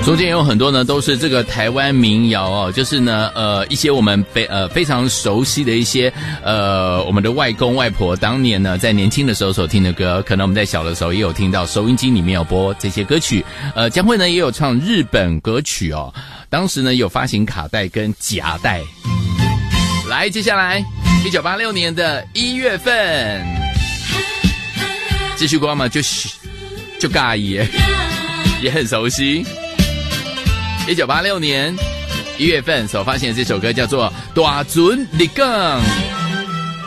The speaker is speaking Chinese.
中间有很多呢，都是这个台湾民谣哦，就是呢，一些我们非常熟悉的一些我们的外公外婆当年呢在年轻的时候所听的歌，可能我们在小的时候也有听到，收音机里面有播这些歌曲。江蕙呢也有唱日本歌曲哦，当时呢有发行卡带跟夹带。来，接下来1986年的1月份，继续光嘛，就尬耶，也很熟悉。1986年1月份所发行的这首歌叫做《大船入港》。